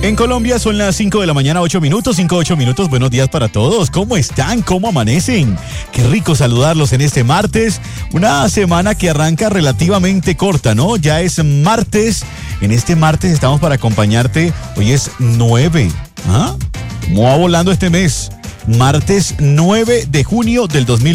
En Colombia son las 5 de la mañana, 8 minutos, 8 minutos. Buenos días para todos. ¿Cómo están? ¿Cómo amanecen? Qué rico saludarlos en este martes. Una semana que arranca relativamente corta, ¿no? Ya es martes. En este martes estamos para acompañarte. Hoy es 9. ¿Ah? ¿Cómo va volando este mes? Martes 9 de junio del 2020.